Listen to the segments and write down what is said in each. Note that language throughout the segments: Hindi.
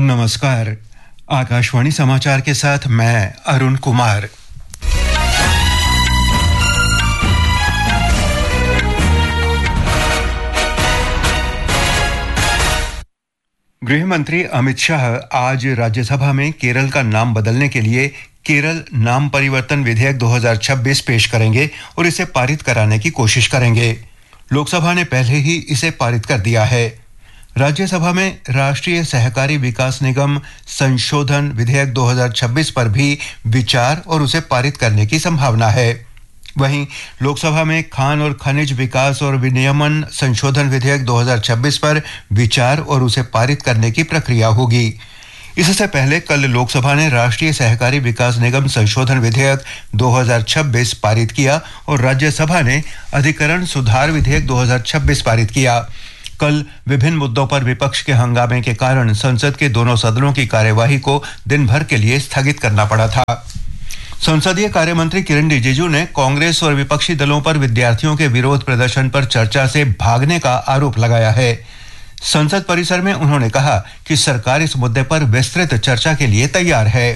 नमस्कार। आकाशवाणी समाचार के साथ मैं अरुण कुमार। गृह मंत्री अमित शाह आज राज्यसभा में केरल का नाम बदलने के लिए केरल नाम परिवर्तन विधेयक 2026 पेश करेंगे और इसे पारित कराने की कोशिश करेंगे। लोकसभा ने पहले ही इसे पारित कर दिया है। राज्यसभा में राष्ट्रीय सहकारी विकास निगम संशोधन विधेयक 2026 पर भी विचार और उसे पारित करने की संभावना है। वहीं लोकसभा में खान और खनिज विकास और विनियमन संशोधन विधेयक 2026 पर विचार और उसे पारित करने की प्रक्रिया होगी। इससे पहले कल लोकसभा ने राष्ट्रीय सहकारी विकास निगम संशोधन विधेयक 2026 पारित किया और राज्यसभा ने अधिकरण सुधार विधेयक 2026 पारित किया। कल विभिन्न मुद्दों पर विपक्ष के हंगामे के कारण संसद के दोनों सदनों की कार्यवाही को दिन भर के लिए स्थगित करना पड़ा था। संसदीय कार्य मंत्री किरण रिजिजू ने कांग्रेस और विपक्षी दलों पर विद्यार्थियों के विरोध प्रदर्शन पर चर्चा से भागने का आरोप लगाया है। संसद परिसर में उन्होंने कहा कि सरकार इस मुद्दे पर विस्तृत चर्चा के लिए तैयार है।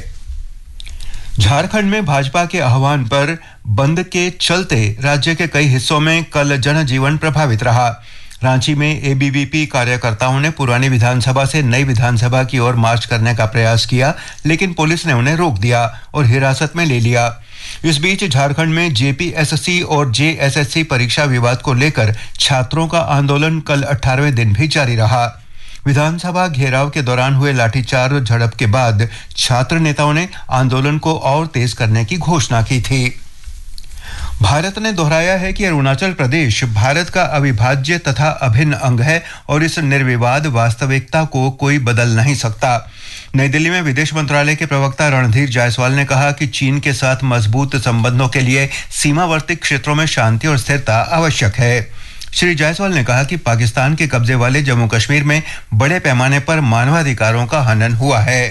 झारखंड में भाजपा के आह्वान पर बंद के चलते राज्य के कई हिस्सों में कल जनजीवन प्रभावित रहा। रांची में एबीवीपी कार्यकर्ताओं ने पुरानी विधानसभा से नई विधानसभा की ओर मार्च करने का प्रयास किया, लेकिन पुलिस ने उन्हें रोक दिया और हिरासत में ले लिया। इस बीच झारखंड में जेपीएससी और जेएसएससी परीक्षा विवाद को लेकर छात्रों का आंदोलन कल 18वें दिन भी जारी रहा। विधानसभा घेराव के दौरान हुए लाठीचार्ज झड़प के बाद छात्र नेताओं ने आंदोलन को और तेज करने की घोषणा की थी। भारत ने दोहराया है कि अरुणाचल प्रदेश भारत का अविभाज्य तथा अभिन्न अंग है और इस निर्विवाद वास्तविकता को कोई बदल नहीं सकता। नई दिल्ली में विदेश मंत्रालय के प्रवक्ता रणधीर जायसवाल ने कहा कि चीन के साथ मजबूत संबंधों के लिए सीमावर्ती क्षेत्रों में शांति और स्थिरता आवश्यक है। श्री जायसवाल ने कहा कि पाकिस्तान के कब्जे वाले जम्मू कश्मीर में बड़े पैमाने पर मानवाधिकारों का हनन हुआ है।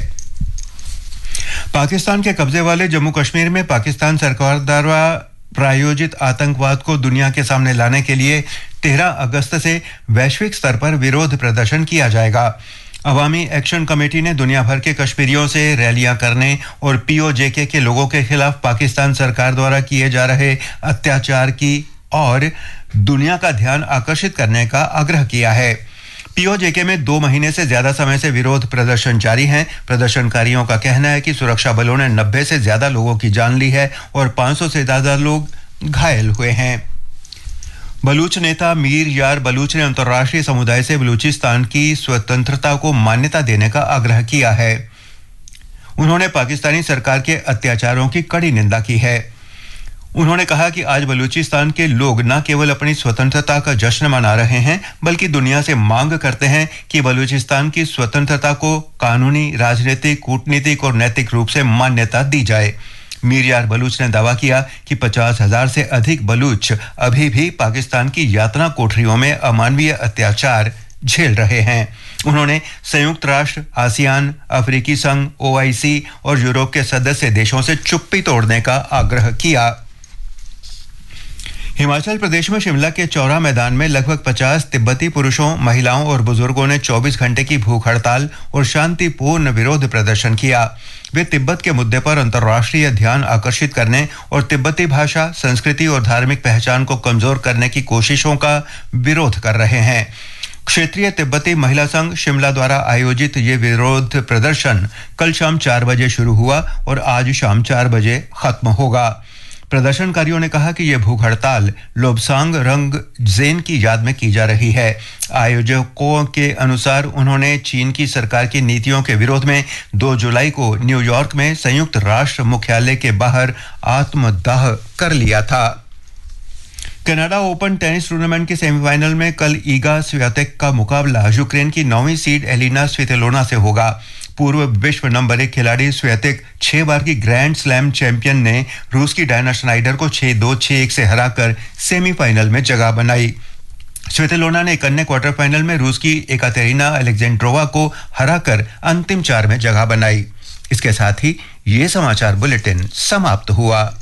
पाकिस्तान के कब्जे वाले जम्मू कश्मीर में पाकिस्तान सरकार द्वारा प्रायोजित आतंकवाद को दुनिया के सामने लाने के लिए 13 अगस्त से वैश्विक स्तर पर विरोध प्रदर्शन किया जाएगा। अवामी एक्शन कमेटी ने दुनिया भर के कश्मीरियों से रैलियां करने और पीओजेके के लोगों के खिलाफ पाकिस्तान सरकार द्वारा किए जा रहे अत्याचार की और दुनिया का ध्यान आकर्षित करने का आग्रह किया है। पीओजेके में 2 महीने से ज्यादा समय से विरोध प्रदर्शन जारी हैं। प्रदर्शनकारियों का कहना है कि सुरक्षा बलों ने 90 से ज्यादा लोगों की जान ली है और 500 से ज्यादा लोग घायल हुए हैं। बलूच नेता मीर यार बलूच ने अंतर्राष्ट्रीय समुदाय से बलूचिस्तान की स्वतंत्रता को मान्यता देने का आग्रह किया है। उन्होंने पाकिस्तानी सरकार के अत्याचारों की कड़ी निंदा की है। उन्होंने कहा कि आज बलूचिस्तान के लोग न केवल अपनी स्वतंत्रता का जश्न मना रहे हैं, बल्कि दुनिया से मांग करते हैं कि बलूचिस्तान की स्वतंत्रता को कानूनी, राजनीतिक, कूटनीतिक और नैतिक रूप से मान्यता दी जाए। मीर यार बलूच ने दावा किया कि 50,000 से अधिक बलूच अभी भी पाकिस्तान की यातना कोठरियों में अमानवीय अत्याचार झेल रहे हैं। उन्होंने संयुक्त राष्ट्र, आसियान, अफ्रीकी संघ, ओआईसी और यूरोप के सदस्य देशों से चुप्पी तोड़ने का आग्रह किया। हिमाचल प्रदेश में शिमला के चौरा मैदान में लगभग 50 तिब्बती पुरुषों, महिलाओं और बुजुर्गों ने 24 घंटे की भूख हड़ताल और शांतिपूर्ण विरोध प्रदर्शन किया। वे तिब्बत के मुद्दे पर अंतर्राष्ट्रीय ध्यान आकर्षित करने और तिब्बती भाषा, संस्कृति और धार्मिक पहचान को कमजोर करने की कोशिशों का विरोध कर रहे हैं। क्षेत्रीय तिब्बती महिला संघ शिमला द्वारा आयोजित ये विरोध प्रदर्शन कल शाम 4 बजे शुरू हुआ और आज शाम 4 बजे खत्म होगा। प्रदर्शनकारियों ने कहा कि यह भूख हड़ताल लोब्सांग रंगजेन की याद में की जा रही है। आयोजकों के अनुसार उन्होंने चीन की सरकार की नीतियों के विरोध में 2 जुलाई को न्यूयॉर्क में संयुक्त राष्ट्र मुख्यालय के बाहर आत्मदाह कर लिया था। कनाडा ओपन टेनिस टूर्नामेंट के सेमीफाइनल में कल ईगा स्वियातेक का मुकाबला यूक्रेन की 9वीं सीड एलिना स्वितोलिना से होगा। पूर्व विश्व नंबर 1 खिलाड़ी स्वियातेक 6 बार की ग्रैंड स्लैम चैंपियन ने रूस की डायना श्नाइडर को 6-2, 6-1 से हराकर सेमीफाइनल में जगह बनाई। स्वितोलिना ने एक अन्य क्वार्टर फाइनल में रूस की एकातेरिना अलेक्जेंड्रोवा को हराकर अंतिम 4 में जगह बनाई। इसके साथ ही ये समाचार बुलेटिन समाप्त हुआ।